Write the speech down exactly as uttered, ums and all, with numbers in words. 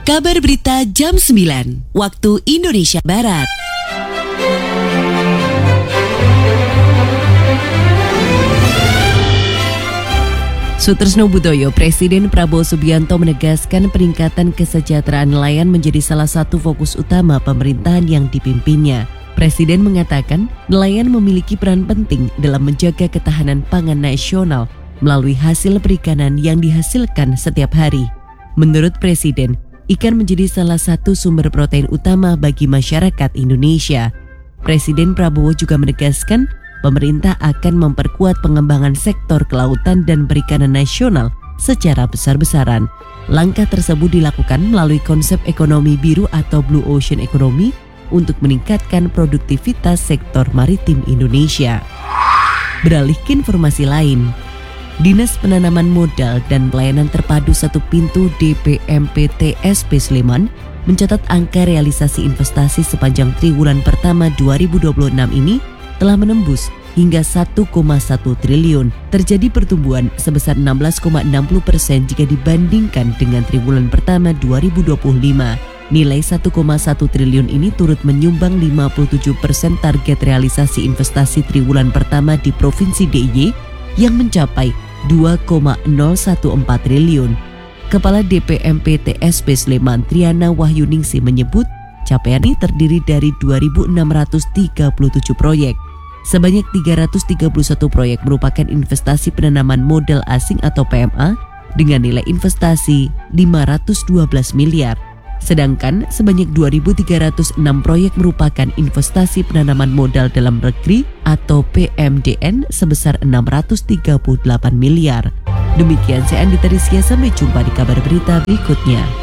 Kabar Berita Jam sembilan, waktu Indonesia Barat. Sutresno Budoyo, Presiden Prabowo Subianto menegaskan peningkatan kesejahteraan nelayan menjadi salah satu fokus utama pemerintahan yang dipimpinnya. Presiden mengatakan nelayan memiliki peran penting dalam menjaga ketahanan pangan nasional melalui hasil perikanan yang dihasilkan setiap hari. Menurut Presiden, ikan menjadi salah satu sumber protein utama bagi masyarakat Indonesia. Presiden Prabowo juga menegaskan pemerintah akan memperkuat pengembangan sektor kelautan dan perikanan nasional secara besar-besaran. Langkah tersebut dilakukan melalui konsep ekonomi biru atau Blue Ocean Economy untuk meningkatkan produktivitas sektor maritim Indonesia. Beralih ke informasi lain, Dinas Penanaman Modal dan Pelayanan Terpadu Satu Pintu D P M P T S P Sleman mencatat angka realisasi investasi sepanjang triwulan pertama dua ribu dua puluh enam ini telah menembus hingga satu koma satu triliun. Terjadi pertumbuhan sebesar enam belas koma enam puluh persen jika dibandingkan dengan triwulan pertama dua ribu dua puluh lima. Nilai satu koma satu triliun ini turut menyumbang lima puluh tujuh persen target realisasi investasi triwulan pertama di Provinsi D I Y yang mencapai dua koma nol satu empat triliun. Kepala D P M P T S P Sleman Triana Wahyuningsi menyebut capaian ini terdiri dari dua ribu enam ratus tiga puluh tujuh proyek. Sebanyak tiga ratus tiga puluh satu proyek merupakan investasi penanaman modal asing atau P M A dengan nilai investasi lima ratus dua belas miliar. Sedangkan sebanyak dua ribu tiga ratus enam proyek merupakan investasi penanaman modal dalam negeri atau P M D N sebesar enam ratus tiga puluh delapan miliar. Demikian saya Andi Tarisya, sampai jumpa di kabar berita berikutnya.